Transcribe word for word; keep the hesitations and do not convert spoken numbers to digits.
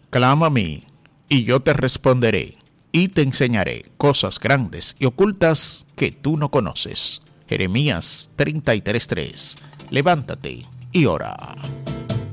Clama a mí, y yo te responderé, y te enseñaré cosas grandes y ocultas que tú no conoces. Jeremías treinta y tres tres. Levántate y ora.